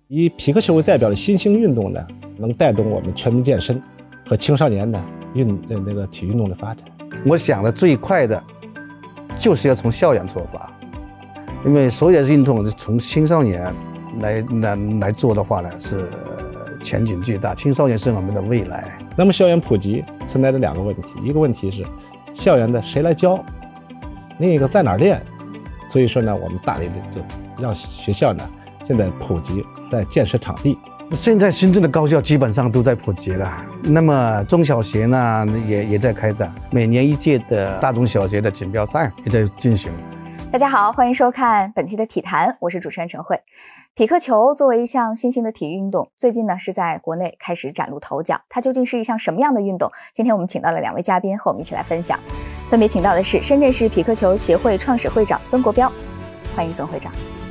以匹克球为代表的新兴运动呢，能带动我们全民健身和青少年的体育运动的发展。 我想的最快的，就是要从校园出发，因为所有的运动从青少年来做的话呢，是前景巨大。青少年是我们的未来。 那么校园普及存在着2个问题，一个问题是校园的谁来教，另一个在哪儿练。所以说呢，我们大力的就让学校呢现在普及，在建设场地。 现在深圳的高校基本上都在普及了，那么中小学呢也在开展，每年1届的大中小学的锦标赛也在进行。 大家好，欢迎收看本期的体坛，我是主持人陈慧。匹克球作为一项新兴的体育运动，最近呢是在国内开始崭露头角。它究竟是一项什么样的运动？今天我们请到了2位嘉宾和我们一起来分享，分别请到的是深圳市匹克球协会创始会长曾国标，欢迎曾会长。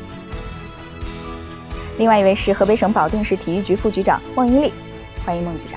另外一位是河北省保定市体育局副局长孟英丽，欢迎孟局长。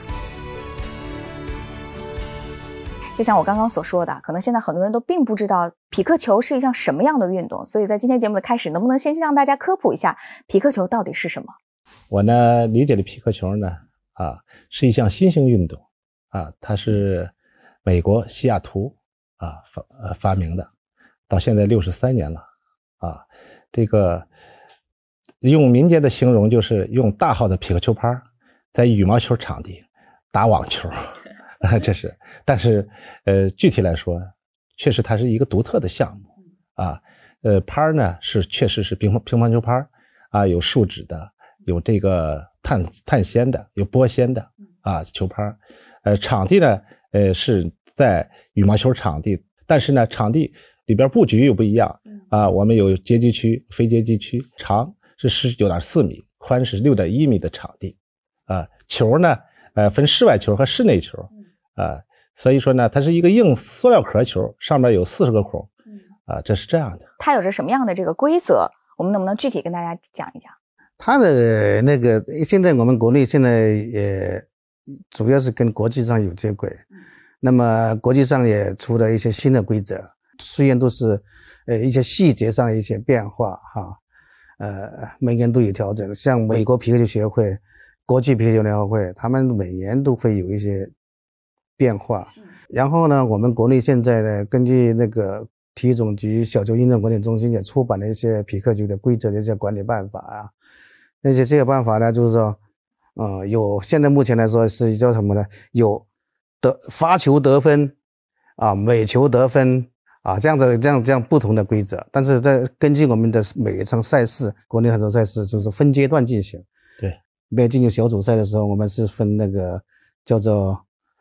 就像我刚刚所说的，可能现在很多人都并不知道匹克球是一项什么样的运动，所以在今天节目的开始，能不能先让大家科普一下匹克球到底是什么？ 我呢理解的匹克球呢是一项新兴运动它是美国西雅图发明的，到现在63年了这个用民间的形容就是用大号的匹克球拍在羽毛球场地打网球这是，但是具体来说确实它是一个独特的项目拍呢确实是乒乓球拍有树脂的，有这个碳纤的，有玻纤的球拍场地呢是在羽毛球场地，但是呢场地里边布局又不一样我们有街机区、非街机区，长是19.4米，宽是6.1米的场地球呢分室外球和室内球所以说呢它是一个硬塑料壳球，上面有40个孔这是这样的。 它有着什么样的这个规则，我们能不能具体跟大家讲一讲？ 它的那个现在我们国内现在也主要是跟国际上有接轨那么国际上也出了一些新的规则，虽然都是一些细节上的一些变化每年都有调整，像美国匹克球协会、国际匹克球联合会，他们每年都会有一些变化然后呢我们国内现在呢根据那个体育总局小球运动管理中心也出版了一些匹克球的规则的一些管理办法那些这个办法呢就是说有现在目前来说是叫什么呢，有发球得分每球得分这样不同的规则，但是在根据我们的每一场赛事，国内很多赛事就是分阶段进行。 对， 没有进入小组赛的时候，我们是分那个叫做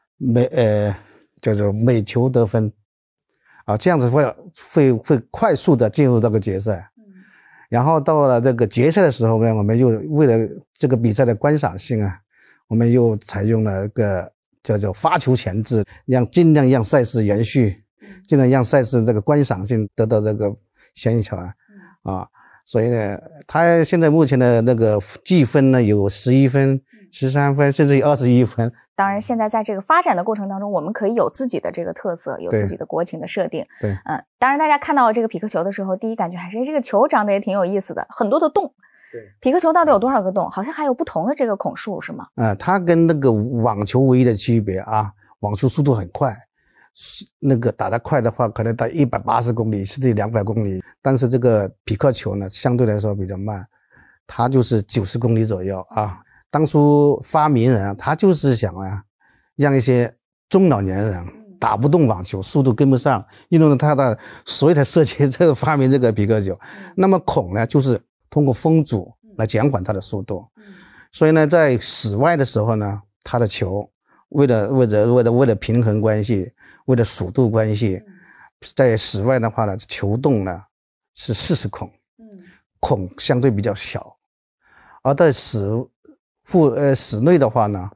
每球得分这样子会快速的进入这个决赛然后到了这个决赛的时候呢，我们又为了这个比赛的观赏性我们又采用了一个叫做发球前置，尽量让赛事延续，尽量让赛事这个观赏性得到这个显小所以呢它现在目前的那个计分呢有11分、13分甚至于21分。 当然现在在这个发展的过程当中，我们可以有自己的这个特色，有自己的国情的设定。 对， 当然大家看到这个匹克球的时候，第一感觉还是这个球长得也挺有意思的，很多的洞。 对， 匹克球到底有多少个洞？好像还有不同的这个孔数是吗？ 它跟那个网球唯一的区别网球速度很快，那个打得快的话可能到180公里甚至200公里，但是这个匹克球呢相对来说比较慢，它就是90公里左右当初发明人他就是想让一些中老年人打不动网球，速度跟不上，因为他的所以才设计这个发明这个匹克球那么孔呢就是通过风阻来减缓它的速度所以呢在室外的时候呢，它的球为了平衡关系，为了速度关系在室外的话呢，球洞呢是40孔孔相对比较小，而在室内的话呢